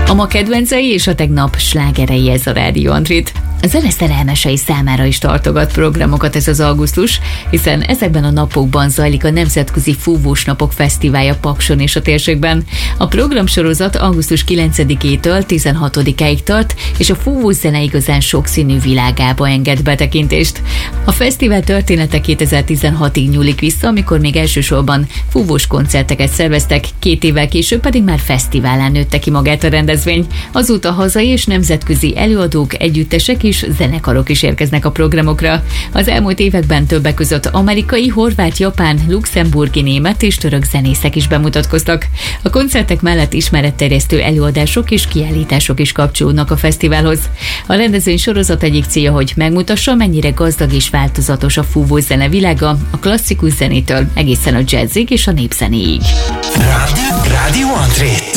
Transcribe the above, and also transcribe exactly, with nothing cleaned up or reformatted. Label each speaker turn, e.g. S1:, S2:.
S1: A ma kedvencei és a tegnap slágerei, ez a Rádió Andrit. A zene szerelmesei számára is tartogat programokat ez az augusztus, hiszen ezekben a napokban zajlik a Nemzetközi Fúvós Napok Fesztiválja Pakson és a térségben. A programsorozat augusztus kilencedikétől tizenhatodikáig tart, és a fúvós zene igazán sokszínű világába enged betekintést. A fesztivál története kétezer-tizenhatig nyúlik vissza, amikor még elsősorban fúvós koncerteket szerveztek, két évvel később pedig már fesztiválán nőtte ki magát a rendezvény. Azóta hazai és nemzetközi előadók, együttesek és zenekarok is érkeznek a programokra. Az elmúlt években többek között amerikai, horvát, japán, luxemburgi, német és török zenészek is bemutatkoztak. A koncertek mellett ismeretterjesztő előadások és kiállítások is kapcsolódnak a fesztiválhoz. A rendezvény sorozat egyik célja, hogy megmutassa, mennyire gazdag és változatos a fúvós zene világa, a klasszikus zenétől egészen a jazzig és a népzenéig.
S2: Rádió André.